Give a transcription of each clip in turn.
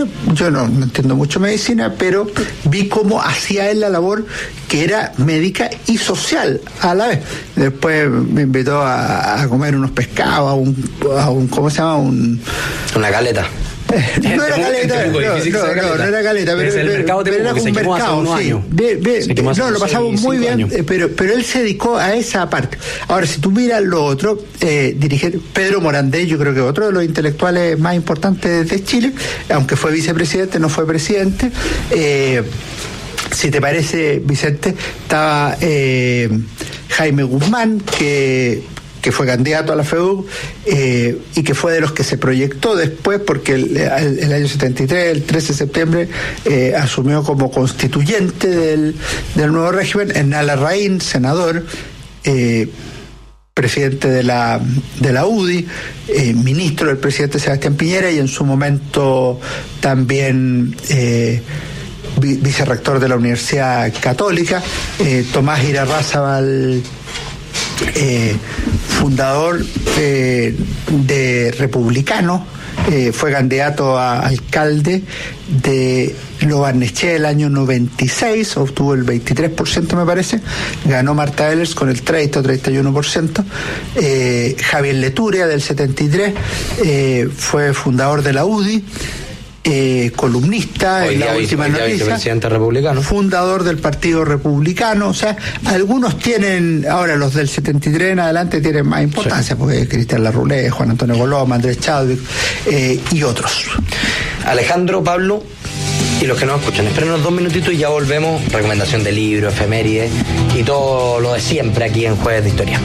yo no entiendo mucho medicina, pero vi cómo hacía él la labor que era médica y social a la vez. Después me invitó a comer unos pescados, a un ¿cómo se llama? Una caleta. No era caleta, no era caleta, pero era un mercado, sí. No, lo pasamos muy bien, pero él se dedicó a esa parte. Ahora, si tú miras lo otro, dirigente Pedro Morandé, yo creo que otro de los intelectuales más importantes de Chile, aunque fue vicepresidente, no fue presidente. Si te parece, Vicente, estaba Jaime Guzmán, que fue candidato a la FEUC y que fue de los que se proyectó después, porque el año 73, el 13 de septiembre, asumió como constituyente del nuevo régimen. Hernán Larraín, senador, presidente de la UDI, ministro del presidente Sebastián Piñera, y en su momento también vicerrector de la Universidad Católica, Tomás Irarrázaval, fundador de Republicano, fue candidato a alcalde de Lo Barnechea el año 96, obtuvo el 23% me parece, ganó Marta Ehlers con el 30 o 31%. Javier Leturia del 73 fue fundador de la UDI, columnista en la última noticia, vicepresidente republicano, fundador del Partido Republicano. O sea, algunos tienen, ahora los del 73 en adelante tienen más importancia, sí, porque Cristian Larroulé, Juan Antonio Coloma, Andrés Chadwick y otros. Alejandro, Pablo y los que nos escuchan, espérenos 2 minutitos y ya volvemos. Recomendación de libro, efemérides y todo lo de siempre aquí en Jueves de Historia.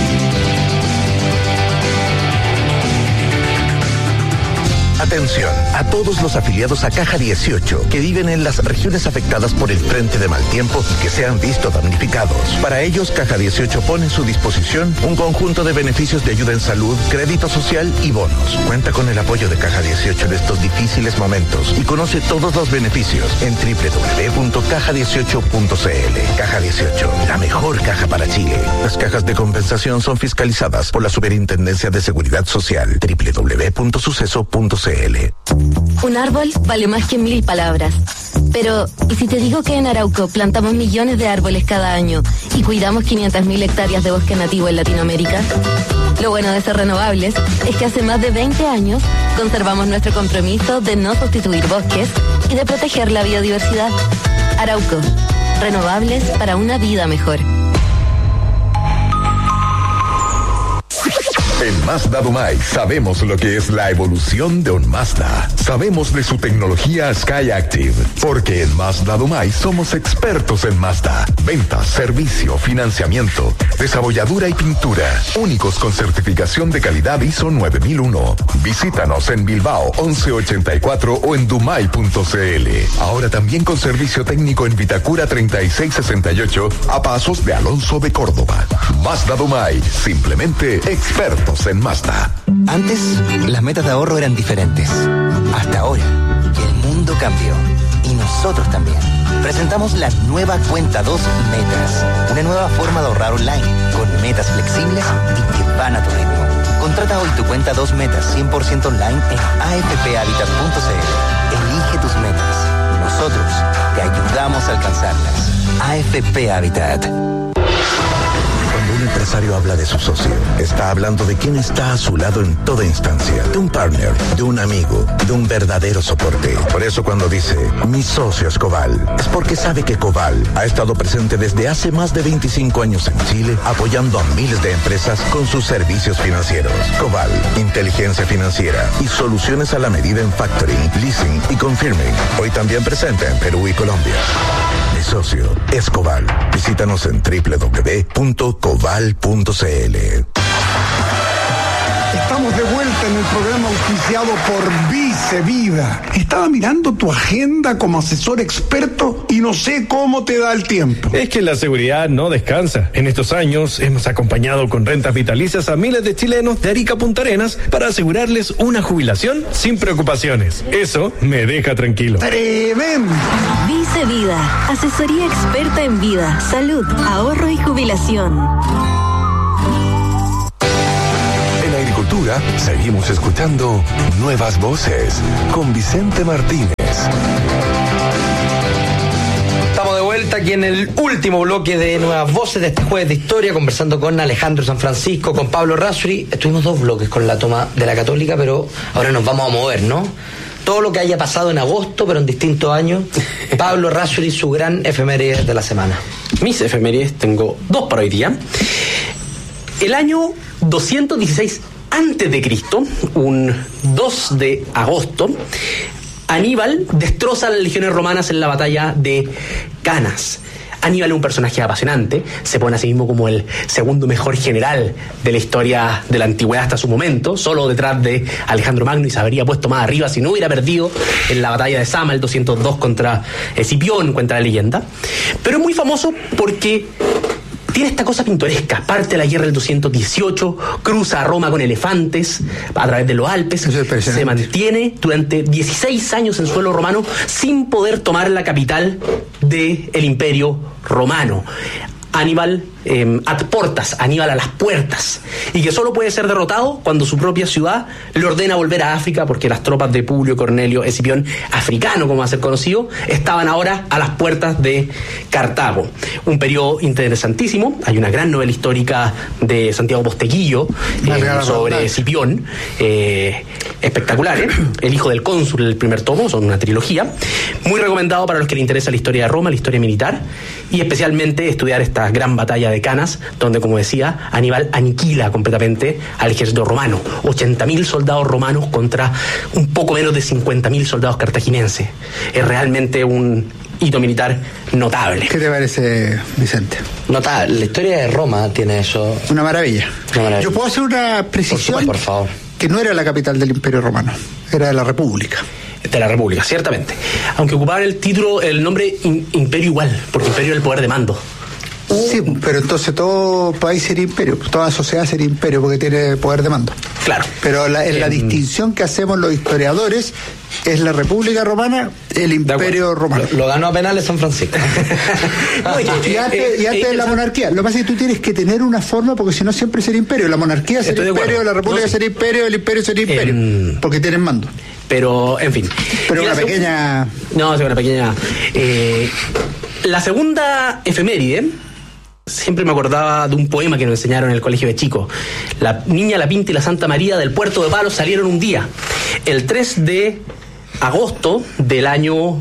Atención a todos los afiliados a Caja 18 que viven en las regiones afectadas por el frente de mal tiempo y que se han visto damnificados. Para ellos, Caja 18 pone a su disposición un conjunto de beneficios de ayuda en salud, crédito social y bonos. Cuenta con el apoyo de Caja 18 en estos difíciles momentos y conoce todos los beneficios en www.caja18.cl. Caja 18, la mejor caja para Chile. Las cajas de compensación son fiscalizadas por la Superintendencia de Seguridad Social. www.suceso.cl. Un árbol vale más que 1000 palabras. Pero, ¿y si te digo que en Arauco plantamos millones de árboles cada año y cuidamos 500.000 hectáreas de bosque nativo en Latinoamérica? Lo bueno de ser renovables es que hace más de 20 años conservamos nuestro compromiso de no sustituir bosques y de proteger la biodiversidad. Arauco, renovables para una vida mejor. En Mazda Dumay sabemos lo que es la evolución de un Mazda. Sabemos de su tecnología SkyActiv, porque en Mazda Dumay somos expertos en Mazda. Ventas, servicio, financiamiento, desabolladura y pintura. Únicos con certificación de calidad ISO 9001. Visítanos en Bilbao 1184 o en dumay.cl. Ahora también con servicio técnico en Vitacura 3668 a pasos de Alonso de Córdoba. Mazda Dumay, simplemente expertos en Mazda. Antes, las metas de ahorro eran diferentes. Hasta ahora, el mundo cambió. Y nosotros también. Presentamos la nueva Cuenta 2 Metas. Una nueva forma de ahorrar online, con metas flexibles y que van a tu ritmo. Contrata hoy tu Cuenta 2 Metas 100% online en afphabitat.cl. Elige tus metas. Nosotros te ayudamos a alcanzarlas. AFP Habitat. Cuando un empresario habla de su socio, está hablando de quien está a su lado en toda instancia, de un partner, de un amigo, de un verdadero soporte. Por eso cuando dice, mi socio es Coval, es porque sabe que Coval ha estado presente desde hace más de 25 años en Chile, apoyando a miles de empresas con sus servicios financieros. Coval, inteligencia financiera y soluciones a la medida en factoring, leasing y confirming. Hoy también presente en Perú y Colombia. Mi socio es Coval. Visítanos en www.coval.cl. Estamos de vuelta en el programa auspiciado por Vicevida. Estaba mirando tu agenda como asesor experto y no sé cómo te da el tiempo. Es que la seguridad no descansa. En estos años hemos acompañado con rentas vitalicias a miles de chilenos de Arica a Punta Arenas para asegurarles una jubilación sin preocupaciones. Eso me deja tranquilo. ¡Tremendo! Vicevida, asesoría experta en vida, salud, ahorro y jubilación. Seguimos escuchando Nuevas Voces con Vicente Martínez. vuelta aquí en el último bloque de Nuevas Voces de este jueves de historia, conversando con Alejandro San Francisco, con Pablo Errázuriz. Estuvimos 2 bloques con la toma de la Católica, pero ahora nos vamos a mover, ¿no? Todo lo que haya pasado en agosto, pero en distintos años. Pablo Errázuriz, su gran efeméride de la semana. Mis efemérides, tengo 2 para hoy día. El año 216 antes de Cristo, un 2 de agosto, Aníbal destroza a las legiones romanas en la batalla de Canas. Aníbal es un personaje apasionante, se pone a sí mismo como el segundo mejor general de la historia de la antigüedad hasta su momento, solo detrás de Alejandro Magno, y se habría puesto más arriba si no hubiera perdido en la batalla de Zama el 202 contra Escipión, cuenta la leyenda. Pero es muy famoso porque tiene esta cosa pintoresca. Parte de la guerra del 218, cruza a Roma con elefantes a través de los Alpes, se mantiene durante 16 años en suelo romano sin poder tomar la capital del Imperio Romano. Aníbal ad portas, Aníbal a las puertas, y que solo puede ser derrotado cuando su propia ciudad le ordena volver a África, porque las tropas de Publio Cornelio Escipión, africano como va a ser conocido, estaban ahora a las puertas de Cartago. Un periodo interesantísimo. Hay una gran novela histórica de Santiago Posteguillo sobre Escipión, espectacular, El hijo del cónsul, el primer tomo, son una trilogía, muy recomendado para los que les interesa la historia de Roma, la historia militar, y especialmente estudiar esta gran batalla de Canas, donde, como decía, Aníbal aniquila completamente al ejército romano. 80.000 soldados romanos contra un poco menos de 50.000 soldados cartaginenses. Es realmente un hito militar notable. ¿Qué te parece, Vicente? Notable. La historia de Roma tiene eso. Una maravilla. Yo puedo hacer una precisión. Por favor. Que no era la capital del Imperio Romano, era de la República. De la República, ciertamente. Aunque ocupaban el título, el nombre imperio igual, porque imperio es el poder de mando. Sí, pero entonces todo país sería imperio, toda sociedad sería imperio porque tiene poder de mando. Claro. Pero la distinción que hacemos los historiadores es la República Romana, el Imperio Romano. Lo ganó a penales San Francisco. y antes la monarquía. Lo que pasa es que tú tienes que tener una forma, porque si no siempre sería imperio. La monarquía sería imperio, la República sería imperio, el imperio sería imperio, porque tienen mando. Pero, en fin. Pero una pequeña... No, es una pequeña... La segunda efeméride, siempre me acordaba de un poema que nos enseñaron en el colegio de chicos. La Niña, la Pinta y la Santa María del Puerto de Palos salieron un día, el 3 de agosto del año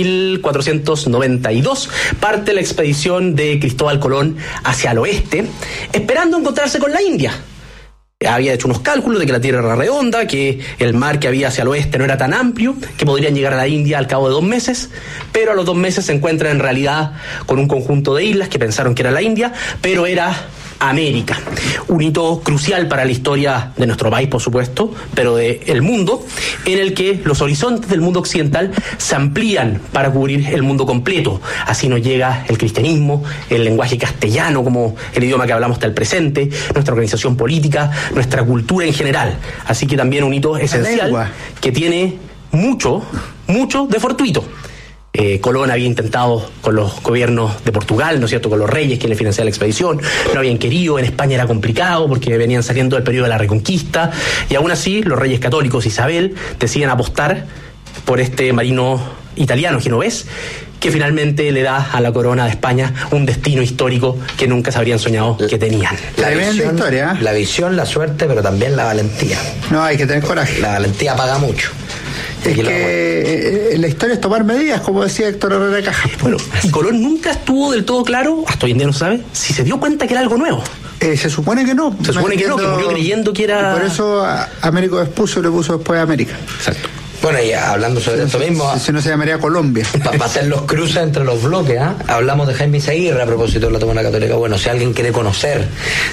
1492, parte la expedición de Cristóbal Colón hacia el oeste, esperando encontrarse con la India. Había hecho unos cálculos de que la Tierra era redonda, que el mar que había hacia el oeste no era tan amplio, que podrían llegar a la India al cabo de 2 meses, pero a los 2 meses se encuentran en realidad con un conjunto de islas que pensaron que era la India, pero era América. Un hito crucial para la historia de nuestro país, por supuesto, pero del mundo, en el que los horizontes del mundo occidental se amplían para cubrir el mundo completo. Así nos llega el cristianismo, el lenguaje castellano como el idioma que hablamos hasta el presente, nuestra organización política, nuestra cultura en general. Así que también un hito esencial que tiene mucho de fortuito. Colón había intentado con los gobiernos de Portugal, ¿no es cierto?, con los reyes que le financiaban la expedición, no habían querido, en España era complicado porque venían saliendo del periodo de la Reconquista, y aún así los reyes católicos, Isabel, deciden apostar por este marino italiano, genovés, que finalmente le da a la corona de España un destino histórico que nunca se habrían soñado que tenían. La visión, la suerte, pero también la valentía. No, hay que tener coraje. La valentía paga mucho. Es que la historia es tomar medidas, como decía Héctor Herrera Caja. Bueno, y Colón nunca estuvo del todo claro, hasta hoy en día no sabe, si se dio cuenta que era algo nuevo. Se supone que no. Se supone que no, que murió creyendo que era... Por eso Américo Vespucio le puso después a América. Exacto. Bueno, y hablando sobre esto mismo... Si no se llamaría Colombia. Para hacer los cruces entre los bloques, hablamos de Jaime Izaguirre a propósito de la Toma Católica. Bueno, si alguien quiere conocer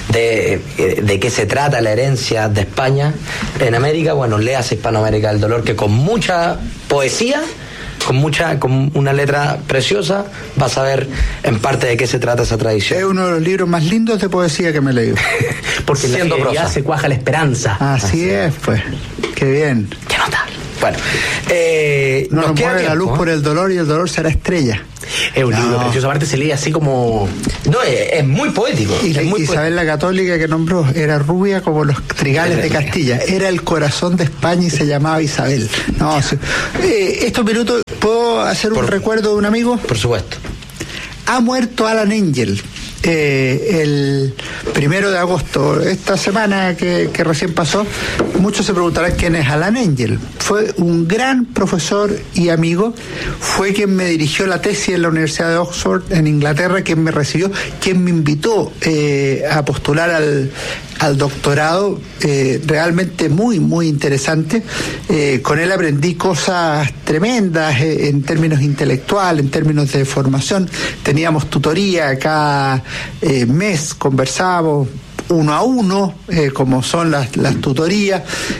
de qué se trata la herencia de España en América, bueno, léase Hispanoamérica del Dolor, que con mucha poesía, con una letra preciosa, vas a ver en parte de qué se trata esa tradición. Es uno de los libros más lindos de poesía que me he leído. Porque en la fidelidad se cuaja la esperanza. Así es, pues. Qué bien. Qué nota. Bueno, nos mueve la luz por el dolor y el dolor será estrella. Es un libro precioso, aparte se lee así como... No, es muy poético. Y Isabel la Católica que nombró era rubia como los trigales de Castilla. Era el corazón de España y se llamaba Isabel. Estos minutos, ¿puedo hacer un recuerdo de un amigo? Por supuesto. ha muerto Alan Engel. El 1 de agosto, esta semana que recién pasó. Muchos se preguntarán quién es Alan Engel. Fue un gran profesor y amigo, fue quien me dirigió la tesis en la Universidad de Oxford en Inglaterra, quien me recibió, quien me invitó a postular al doctorado, realmente muy, muy interesante. Con él aprendí cosas tremendas en términos intelectuales, en términos de formación. Teníamos tutoría cada mes, conversábamos uno a uno, como son las tutorías.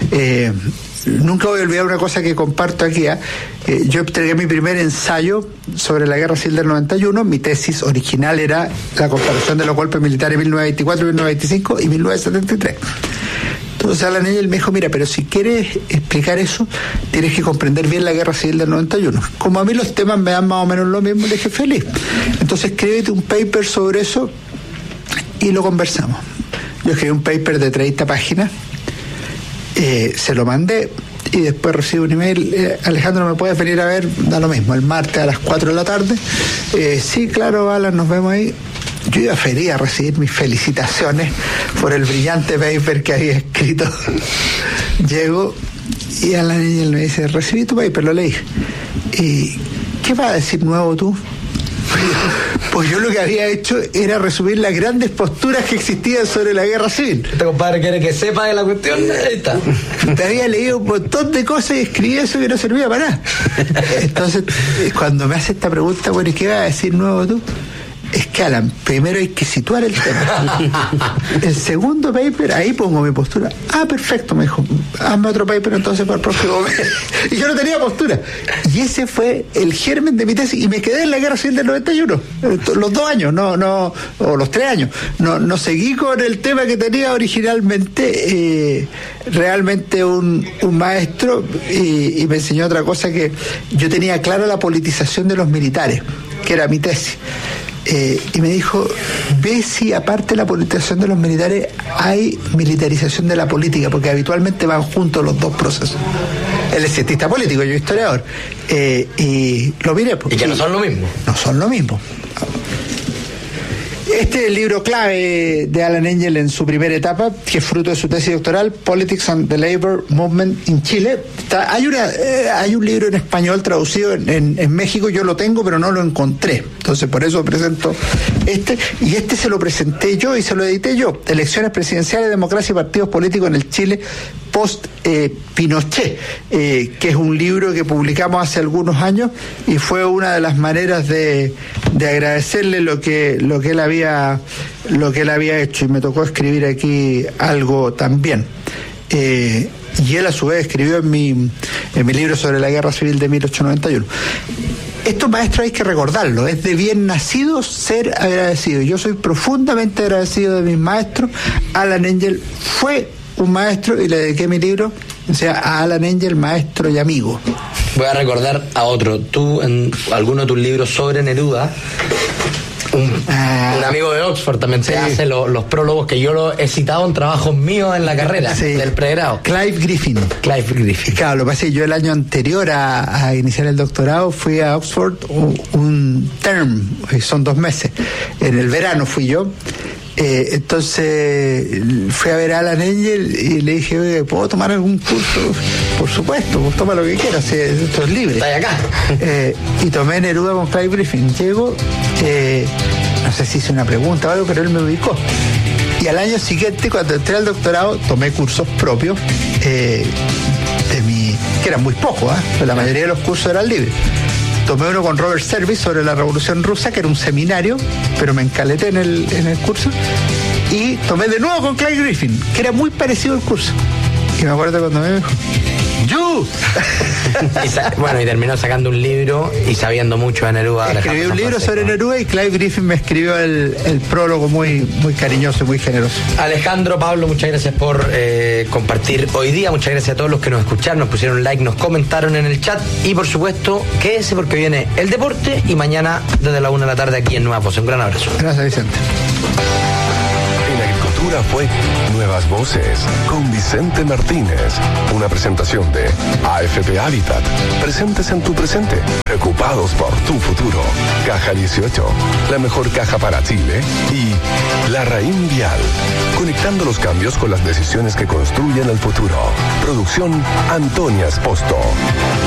Nunca voy a olvidar una cosa que comparto aquí. Yo entregué mi primer ensayo sobre la Guerra Civil del 91. Mi tesis original era la comparación de los golpes militares de 1924, 1925 y 1973. Entonces Alan Engel me dijo, mira, pero si quieres explicar eso, tienes que comprender bien la Guerra Civil del 91. Como a mí los temas me dan más o menos lo mismo, le dije, feliz. Entonces escríbete un paper sobre eso y lo conversamos. Yo escribí un paper de 30 páginas, se lo mandé y después recibo un email, Alejandro, ¿me puedes venir a ver? Da lo mismo, el martes a las 4 de la tarde. Sí, claro, Alan, nos vemos ahí. Yo iba feliz a recibir mis felicitaciones por el brillante paper que había escrito. Llego y Alan Engel me dice, recibí tu paper, lo leí. ¿Y qué vas a decir nuevo tú? Pues yo lo que había hecho era resumir las grandes posturas que existían sobre la guerra civil. Este compadre quiere que sepa de la cuestión. Ahí está. Te había leído un montón de cosas y escribí eso que no servía para nada. Entonces, cuando me hace esta pregunta, bueno, ¿y qué vas a decir nuevo tú? Es que, Alan, primero hay que situar el tema. El segundo paper, ahí pongo mi postura. Ah, perfecto, me dijo. Hazme otro paper entonces para el próximo mes. Y yo no tenía postura. Y ese fue el germen de mi tesis. Y me quedé en la Guerra Civil del 91. Los 2 años, o los 3 años. No seguí con el tema que tenía originalmente. Realmente un maestro. Y me enseñó otra cosa, que yo tenía clara la politización de los militares, que era mi tesis. Y me dijo, ve si aparte de la politización de los militares hay militarización de la política, porque habitualmente van juntos los dos procesos. Él es cientista político, yo historiador, y lo miré. Y que no son lo mismo. No son lo mismo. Este es el libro clave de Alan Engel en su primera etapa, que es fruto de su tesis doctoral, Politics and the Labor Movement in Chile. Hay un libro en español traducido en México, yo lo tengo, pero no lo encontré. Entonces, por eso presento este. Y este se lo presenté yo y se lo edité yo. Elecciones presidenciales, democracia y partidos políticos en el Chile post-Pinochet, que es un libro que publicamos hace algunos años y fue una de las maneras de agradecerle lo que él había hecho, y me tocó escribir aquí algo también. Y él a su vez escribió en mi libro sobre la Guerra Civil de 1891. Estos maestros hay que recordarlo, es de bien nacidos ser agradecidos. Yo soy profundamente agradecido de mis maestros. Alan Engel fue un maestro y le dediqué mi libro, o sea, a Alan Engel, maestro y amigo. Voy a recordar a otro. Tú, en alguno de tus libros sobre Neruda, un amigo de Oxford también te hace los prólogos que yo lo he citado en trabajos míos en la carrera del pregrado. Clive Griffin. Claro, lo que pasa es que yo el año anterior a iniciar el doctorado fui a Oxford un term, son 2 meses. En el verano fui yo. Entonces fui a ver a Alan Engel y le dije, oye, ¿puedo tomar algún curso? Por supuesto, pues toma lo que quieras, esto es libre. Está acá. Y tomé Neruda con Clive Griffin. Llego, no sé si hice una pregunta o algo, pero él me ubicó. Y al año siguiente, cuando entré al doctorado, tomé cursos propios, que eran muy pocos, pero la mayoría de los cursos eran libres. Tomé uno con Robert Service sobre la Revolución Rusa, que era un seminario, pero me encaleté en el curso. Y tomé de nuevo con Clive Griffin, que era muy parecido al curso. Y me acuerdo cuando me dijo, ¡You! Y terminó sacando un libro y sabiendo mucho de Neruda. Escribí un libro sobre Neruda y Clive Griffin me escribió el prólogo muy, muy cariñoso y muy generoso. Alejandro, Pablo, muchas gracias por compartir hoy día. Muchas gracias a todos los que nos escucharon, nos pusieron like, nos comentaron en el chat. Y por supuesto, quédese porque viene el deporte y mañana desde la 1 de la tarde aquí en Nueva Voz. Un gran abrazo. Gracias, Vicente. En agricultura Ahora fue Nuevas Voces con Vicente Martínez. Una presentación de AFP Habitat. Presentes en tu presente. Preocupados por tu futuro. Caja 18. La mejor caja para Chile. Y La Raín Vial. Conectando los cambios con las decisiones que construyen el futuro. Producción Antonia Esposto.